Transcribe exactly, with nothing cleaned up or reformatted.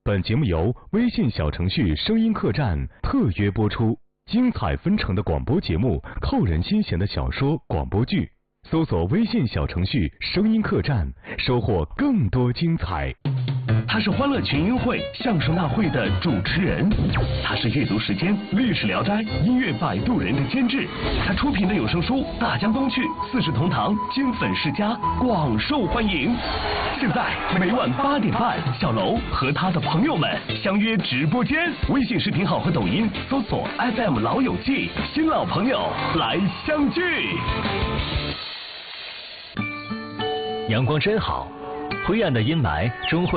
本节目由微信小程序声音客栈特约播出，精彩纷呈的广播节目，扣人心弦的小说、广播剧，搜索微信小程序声音客栈，收获更多精彩。 他是欢乐群英会、相声大会的主持人，他是阅读时间、历史聊斋、音乐摆渡人的监制，他出品的有声书《大江东去》《四世同堂》《金粉世家》广受欢迎。现在每晚八点半，小楼和他的朋友们相约直播间，微信视频号和抖音搜索 F M 老友记，新老朋友来相聚。 阳光真好，灰暗的阴霾终会